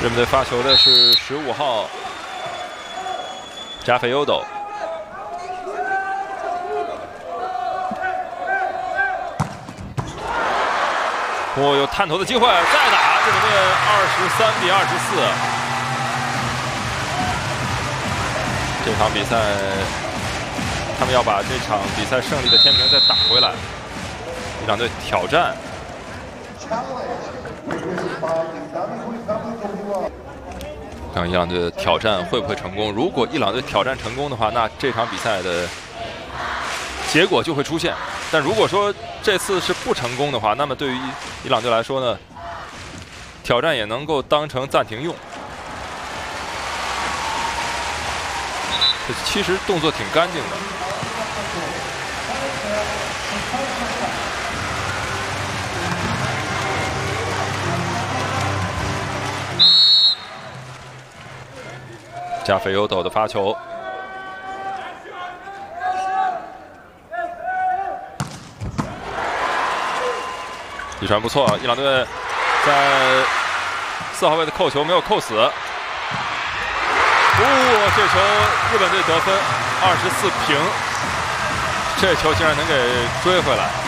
日本队发球的是15号加菲尤斗。哦，有探头的机会，再打！日本队23比24。这场比赛，他们要把这场比赛胜利的天平再打回来。伊朗队挑战。 看伊朗队的挑战会不会成功？如果伊朗队挑战成功的话，那这场比赛的结果就会出现。但如果说这次是不成功的话，那么对于伊朗队来说呢，挑战也能够当成暂停用。这其实动作挺干净的。 加菲尤斗的发球，一传不错，伊朗队在4号位的扣球没有扣死。这球日本队得分，24平，这球竟然能给追回来。